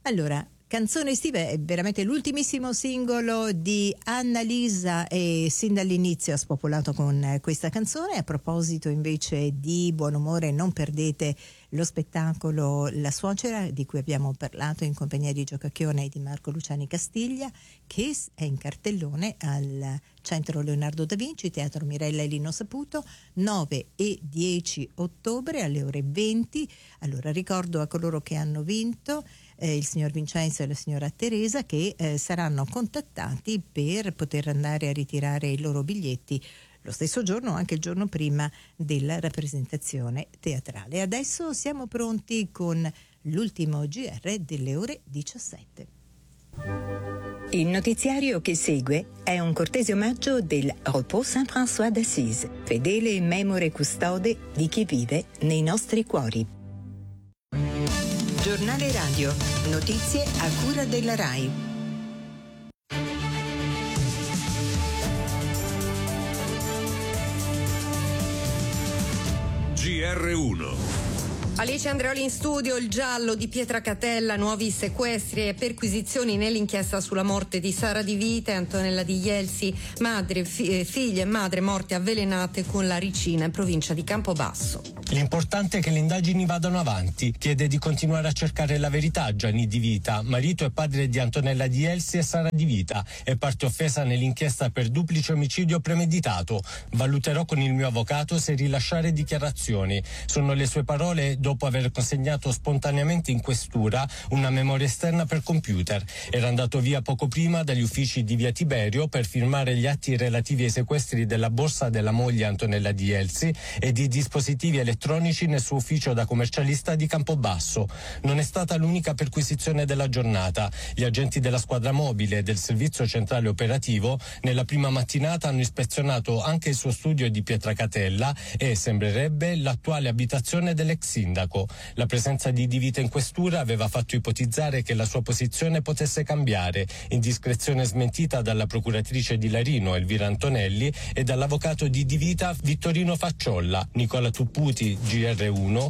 Allora, Canzone estiva è veramente l'ultimissimo singolo di Annalisa e sin dall'inizio ha spopolato con questa canzone. A proposito invece di buon umore, non perdete lo spettacolo La Suocera, di cui abbiamo parlato in compagnia di Gio Cacchione e di Marco Luciani Castiglia, che è in cartellone al Centro Leonardo da Vinci, Teatro Mirella e Lino Saputo, 9 e 10 ottobre alle ore 20. Allora ricordo a coloro che hanno vinto, il signor Vincenzo e la signora Teresa, che saranno contattati per poter andare a ritirare i loro biglietti lo stesso giorno o anche il giorno prima della rappresentazione teatrale. Adesso siamo pronti con l'ultimo GR delle ore 17. Il notiziario che segue è un cortese omaggio del Repos Saint-François d'Assise, fedele memore custode di chi vive nei nostri cuori. Giornale radio, notizie a cura della RAI. GR1. Alice Andreoli in studio. Il giallo di Pietra Catella, nuovi sequestri e perquisizioni nell'inchiesta sulla morte di Sara Di Vita e Antonella Di Jelsi, figlia e madre morte avvelenate con la ricina in provincia di Campobasso. L'importante è che le indagini vadano avanti. Chiede di continuare a cercare la verità Gianni Di Vita, marito e padre di Antonella Di Jelsi e Sara Di Vita, e parte offesa nell'inchiesta per duplice omicidio premeditato. Valuterò con il mio avvocato se rilasciare dichiarazioni. Sono le sue parole dopo aver consegnato spontaneamente in questura una memoria esterna per computer. Era andato via poco prima dagli uffici di via Tiberio per firmare gli atti relativi ai sequestri della borsa della moglie Antonella Di Jelsi e di dispositivi elettronici nel suo ufficio da commercialista di Campobasso. Non è stata l'unica perquisizione della giornata. Gli agenti della squadra mobile e del servizio centrale operativo nella prima mattinata hanno ispezionato anche il suo studio di Pietracatella e, sembrerebbe, l'attuale abitazione dell'ex sindaco. La presenza di Di Vita in questura aveva fatto ipotizzare che la sua posizione potesse cambiare, indiscrezione smentita dalla procuratrice di Larino Elvira Antonelli e dall'avvocato di Di Vita Vittorino Facciolla. Nicola Tupputi, GR1.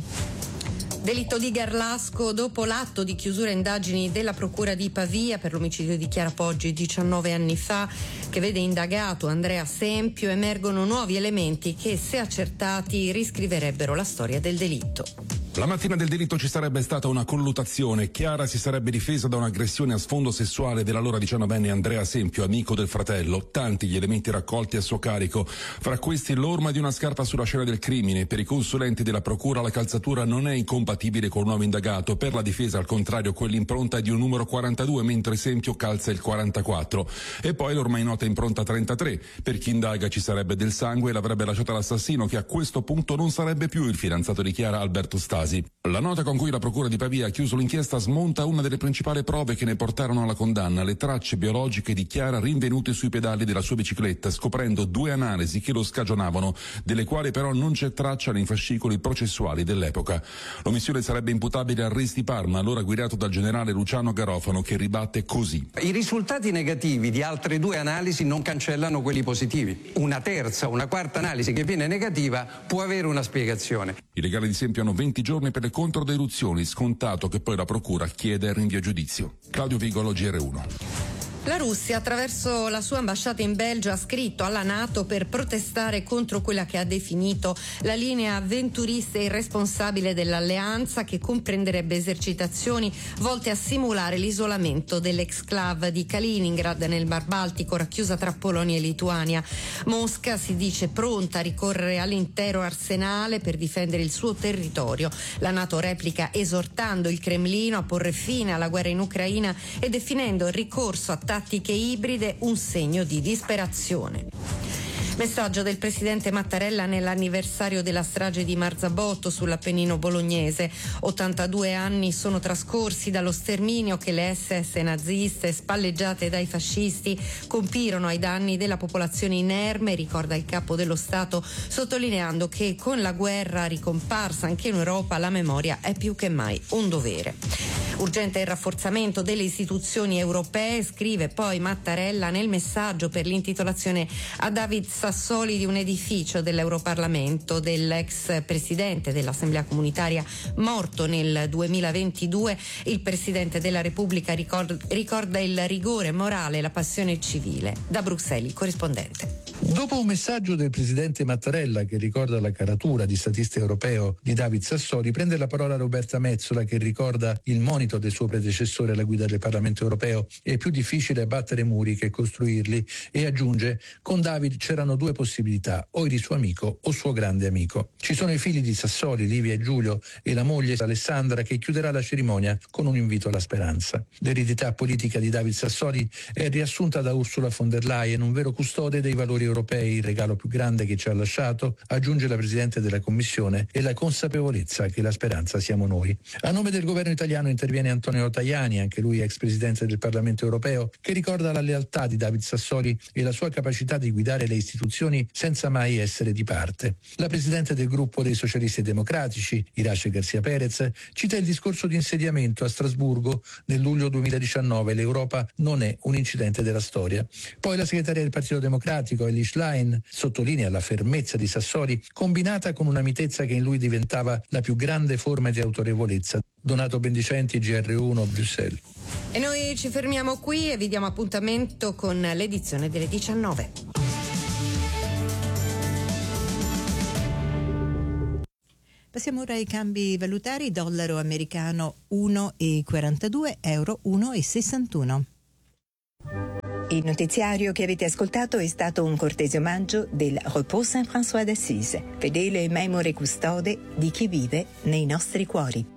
Delitto di Garlasco. Dopo l'atto di chiusura indagini della Procura di Pavia per l'omicidio di Chiara Poggi 19 anni fa, che vede indagato Andrea Sempio, emergono nuovi elementi che, se accertati, riscriverebbero la storia del delitto. La mattina del delitto ci sarebbe stata una colluttazione. Chiara si sarebbe difesa da un'aggressione a sfondo sessuale dell'allora 19enne Andrea Sempio, amico del fratello. Tanti gli elementi raccolti a suo carico. Fra questi l'orma di una scarpa sulla scena del crimine. Per i consulenti della procura la calzatura non è incompatibile col nuovo indagato. Per la difesa, al contrario, quell'impronta è di un numero 42, mentre Sempio calza il 44. E poi l'ormai nota impronta 33. Per chi indaga ci sarebbe del sangue e l'avrebbe lasciata l'assassino, che a questo punto non sarebbe più il fidanzato di Chiara, Alberto Stasi. La nota con cui la Procura di Pavia ha chiuso l'inchiesta smonta una delle principali prove che ne portarono alla condanna: le tracce biologiche di Chiara rinvenute sui pedali della sua bicicletta, scoprendo 2 analisi che lo scagionavano, delle quali però non c'è traccia nei fascicoli processuali dell'epoca. L'omissione sarebbe imputabile al RIS di Parma, allora guidato dal generale Luciano Garofano, che ribatte così: i risultati negativi di altre 2 analisi non cancellano quelli positivi. Una terza, una quarta analisi che viene negativa può avere una spiegazione. I legali di Sempio hanno 20 giorni per le controdeduzioni, scontato che poi la procura chiede il rinvio a giudizio. Claudio Vigolo, GR1. La Russia, attraverso la sua ambasciata in Belgio, ha scritto alla NATO per protestare contro quella che ha definito la linea avventurista e irresponsabile dell'alleanza, che comprenderebbe esercitazioni volte a simulare l'isolamento dell'exclave di Kaliningrad nel Mar Baltico, racchiusa tra Polonia e Lituania. Mosca si dice pronta a ricorrere all'intero arsenale per difendere il suo territorio. La NATO replica esortando il Cremlino a porre fine alla guerra in Ucraina e definendo il ricorso a tattiche ibride un segno di disperazione. Messaggio del presidente Mattarella nell'anniversario della strage di Marzabotto sull'Appennino bolognese. 82 anni sono trascorsi dallo sterminio che le SS naziste, spalleggiate dai fascisti, compirono ai danni della popolazione inerme, ricorda il capo dello Stato, sottolineando che con la guerra ricomparsa anche in Europa la memoria è più che mai un dovere. Urgente il rafforzamento delle istituzioni europee, scrive poi Mattarella nel messaggio per l'intitolazione a David Sassoli di un edificio dell'Europarlamento dell'ex presidente dell'Assemblea comunitaria morto nel 2022. Il Presidente della Repubblica ricorda il rigore morale e la passione civile. Da Bruxelles, il corrispondente. Dopo un messaggio del Presidente Mattarella che ricorda la caratura di statista europeo di David Sassoli, prende la parola Roberta Metsola che ricorda il monito del suo predecessore alla guida del Parlamento europeo: è più difficile abbattere muri che costruirli, e aggiunge: con David c'erano due possibilità, o eri suo amico o suo grande amico. Ci sono i figli di Sassoli, Livia e Giulio, e la moglie Alessandra, che chiuderà la cerimonia con un invito alla speranza. L'eredità politica di David Sassoli è riassunta da Ursula von der Leyen, un vero custode dei valori europei, il regalo più grande che ci ha lasciato, aggiunge la Presidente della Commissione, e la consapevolezza che la speranza siamo noi. A nome del governo italiano interviene Antonio Tajani, anche lui ex Presidente del Parlamento europeo, che ricorda la lealtà di David Sassoli e la sua capacità di guidare le istituzioni senza mai essere di parte. La Presidente del gruppo dei Socialisti e Democratici, Irace García Pérez, cita il discorso di insediamento a Strasburgo nel luglio 2019: l'Europa non è un incidente della storia. Poi la segretaria del Partito Democratico, Elly Schlein, sottolinea la fermezza di Sassoli combinata con una mitezza che in lui diventava la più grande forma di autorevolezza. Donato Bendicenti, GR1, Bruxelles. E noi ci fermiamo qui e vi diamo appuntamento con l'edizione delle 19. Passiamo ora ai cambi valutari: dollaro americano 1,42, euro 1,61. Il notiziario che avete ascoltato è stato un cortese omaggio del Repos Saint-François d'Assise, fedele e memore custode di chi vive nei nostri cuori.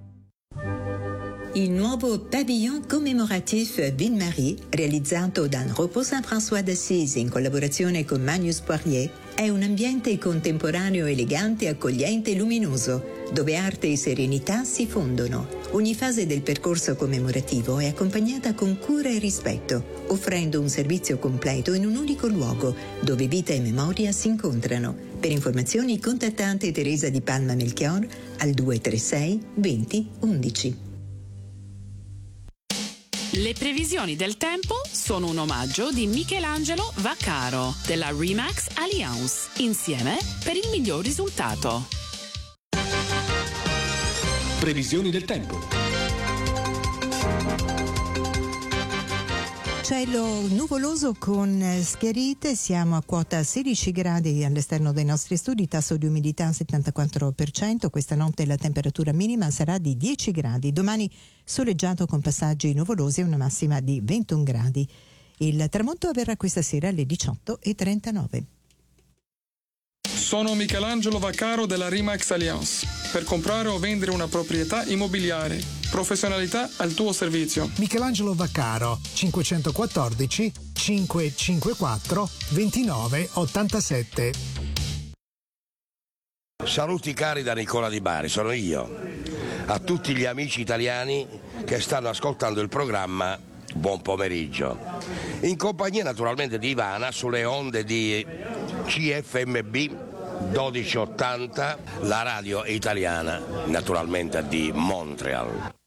Il nuovo pavillon commémoratif Ville-Marie, realizzato dal Repos Saint-François d'Assise in collaborazione con Magnus Poirier, è un ambiente contemporaneo elegante, accogliente e luminoso, dove arte e serenità si fondono. Ogni fase del percorso commemorativo è accompagnata con cura e rispetto, offrendo un servizio completo in un unico luogo, dove vita e memoria si incontrano. Per informazioni contattate Teresa Di Palma Melchior al 236 20 11. Le previsioni del tempo sono un omaggio di Michelangelo Vaccaro della Remax Alliance, insieme per il miglior risultato. Previsioni del tempo. Cielo nuvoloso con schiarite, siamo a quota 16 gradi all'esterno dei nostri studi, tasso di umidità 74%, questa notte la temperatura minima sarà di 10 gradi, domani soleggiato con passaggi nuvolosi e una massima di 21 gradi. Il tramonto avverrà questa sera alle 18:39. Sono Michelangelo Vaccaro della Remax Alliance. Per comprare o vendere una proprietà immobiliare, professionalità al tuo servizio. Michelangelo Vaccaro, 514 554 2987. Saluti cari da Nicola Di Bari, sono io. A tutti gli amici italiani che stanno ascoltando il programma, buon pomeriggio. In compagnia naturalmente di Ivana sulle onde di CFMB 1280, la radio italiana naturalmente di Montreal.